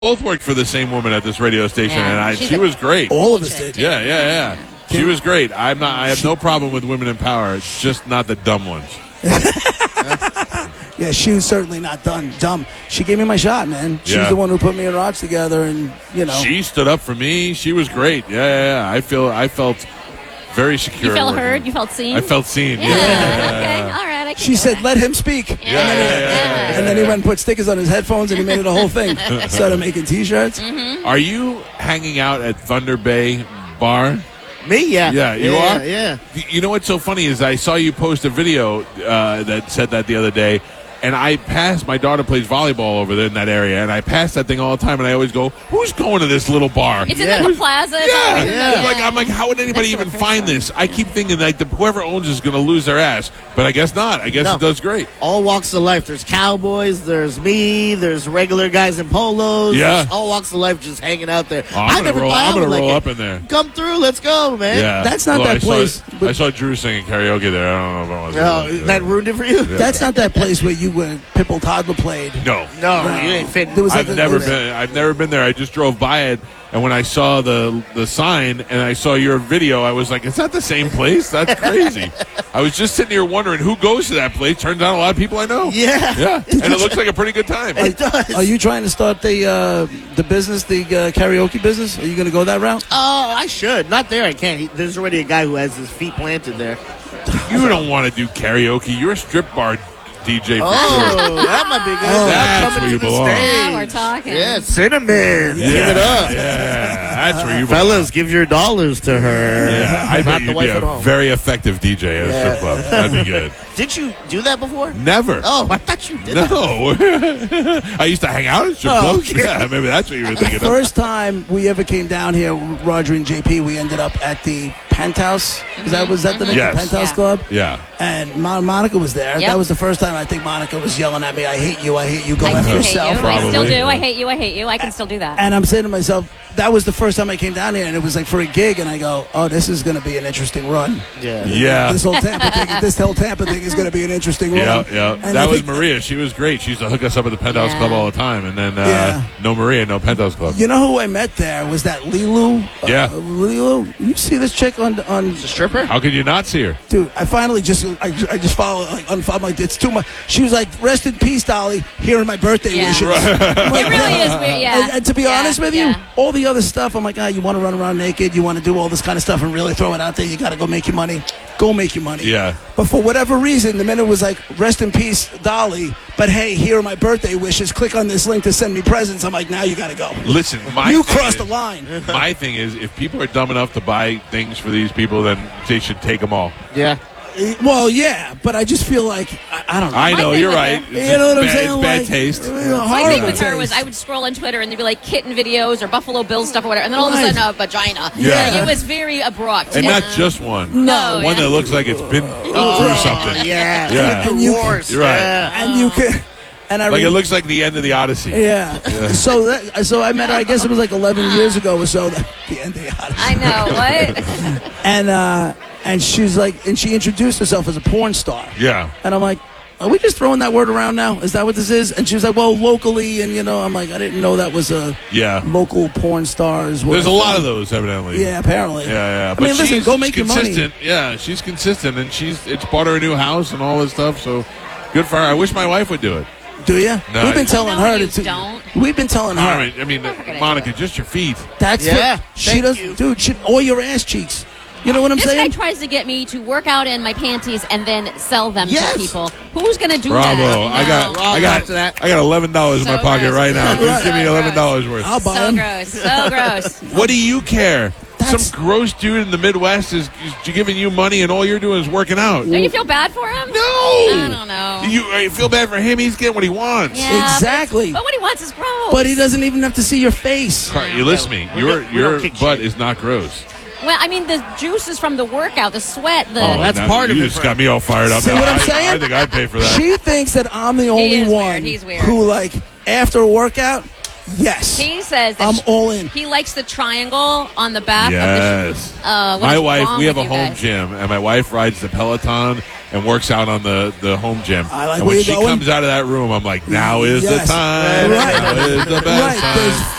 both worked for the same woman at this radio station, and she was great. All of us did. Yeah. She was great. I have no problem with women in power. It's just not the dumb ones. Yeah, she was certainly not dumb. She gave me my shot, man. She's the one who put me and Raj together, and she stood up for me. She was great. Yeah. I felt very secure. You felt heard. You felt seen. I felt seen. Yeah. Okay. All right. She said, "Let him speak." Yeah. And then he went and put stickers on his headphones, and he made it a whole thing. Started making T-shirts. Mm-hmm. Are you hanging out at Thunder Bay Bar? Me? Yeah. Yeah, you are? Yeah. You know what's so funny is I saw you post a video that said that the other day, and I passed, my daughter plays volleyball over there in that area, and I pass that thing all the time, and I always go, who's going to this little bar? It's in the plaza. I'm like, how would anybody even find this? I keep thinking like whoever owns it is going to lose their ass, but I guess not. I guess it does great. All walks of life. There's cowboys, there's me, there's regular guys in polos. Yeah. All walks of life just hanging out there. I'm going to roll up in there. Come through. Let's go, man. Yeah. That's not that place. I saw Drew singing karaoke there. I don't know if I was that ruined it for you? Yeah. That's not that place where Pipple Toddler played. No, you ain't fit. I've never been there. I just drove by it, and when I saw the sign and I saw your video, I was like, "Is that the same place? That's crazy." I was just sitting here wondering who goes to that place. Turns out a lot of people I know. Yeah, and it looks like a pretty good time. It does. Are you trying to start the business, the karaoke business? Are you going to go that route? Oh, I should. Not there. I can't. There's already a guy who has his feet planted there. You don't want to do karaoke. You're a strip bar DJ. That might be good. That's where you belong. Now we're talking. Yeah, Cinnamon. Give it up. Yeah, that's where you belong. Fellas, give your dollars to her. Yeah, I bet you'd be a very effective DJ at a strip club. That'd be good. Did you do that before? Never. Oh, I thought you did. No. I used to hang out at strip clubs. Okay. Yeah, maybe that's what you were thinking of. First time we ever came down here, Roger and JP, we ended up at the Penthouse. Was that the name? Yes. The Penthouse Yeah. Club? Yeah. And Monica was there. Yep. That was the first time I think Monica was yelling at me, "I hate you, I hate you, go I F hate yourself." you. I still Probably. do. I hate you. I hate you. I can still do that. And I'm saying to myself, that was the first time I came down here, and it was like for a gig, and I go, "Oh, this is going to be an interesting run." Yeah. This whole Tampa thing is going to be an interesting run. Yeah. And That I was think- Maria. She was great. She used to hook us up at the Penthouse Yeah. Club all the time. And then no Maria, no Penthouse Club. You know who I met there was that Lilu. Yeah. Lilu. You see this chick on The stripper? How could you not see her? dude? I finally just follow unfollow. Like it's too much. She was like, "Rest in peace, Dolly. Here are my birthday Yeah. wishes." It really is weird. Yeah. And to be Yeah, honest with you, yeah. all the other stuff, I'm like, you want to run around naked, you want to do all this kind of stuff and really throw it out there, you got to go make your money. Go make your money. Yeah. But for whatever reason, the minute was like, "Rest in peace, Dolly, but hey, here are my birthday wishes. Click on this link to send me presents." I'm like, now you got to go. Listen, You crossed the line. My thing is, if people are dumb enough to buy things for these people, then they should take them all. Yeah. Well, yeah, but I just feel like, I don't know. I know, thing you're with right. her- You know what I'm saying? It's bad Like, taste. My thing with her Horrible was taste. I would scroll on Twitter and there'd be like kitten videos or Buffalo Bill stuff or whatever, and then all of a Right. sudden a vagina. Yeah. Like, it was very abrupt. And not just one. No. One that looks like it's been through something. Yeah. Yeah. And you- Divorce. You're right. Yeah. And you can, and I Like re- it looks like the end of the Odyssey. Yeah. So I met her. I guess it was like 11 years ago or so. The end of the Odyssey. I know what. And she's like, and she introduced herself as a porn star. Yeah. And I'm like, are we just throwing that word around now? Is that what this is? And she was like, well, locally, and I'm like, I didn't know that was a local porn stars. There's a lot of those, evidently. Yeah, apparently. Yeah. I mean, listen, go make your money. consistent. Yeah, she's consistent, and it's bought her a new house and all this stuff. So good for her. I wish my wife would do it. Do you? No, We've been telling No, her you to. don't. We've been telling her. I mean, gonna Monica, do it. just your feet. That's Yeah, what she thank does, you. dude. Or your ass cheeks. You know what I'm This guy saying? tries to get me to work out in my panties and then sell them Yes. to people. Who's going to do Bravo! that? I got $11 in my So pocket gross. right now. Just give me So $11 worth. I'll buy So them. gross. So gross. What do you care? That's- Some gross dude in the Midwest is giving you money, and all you're doing is working out. Don't you feel bad for him? No. I don't know. You feel bad for him. He's getting what he wants. Yeah, Exactly. But what he wants is gross. But he doesn't even have to see your face. You listen to me. We don't kick Your butt shit. is not gross. Well, I mean, the juices from the workout, the sweat, the... that's now part of you it, just Frank. got me all fired up. See what I'm saying? I think I'd pay for that. She thinks that I'm the only is one weird. He's weird. who, like, after a workout, yes, He says that I'm all in. he likes the triangle on the back Yes. of the... what My is wife, wrong we have with a you home guys? gym, and my wife rides the Peloton, and works out on the home gym. I like and where when you're she going. comes out of that room, I'm like, now is Yes. the time. Right. Now is the best Right. time. There's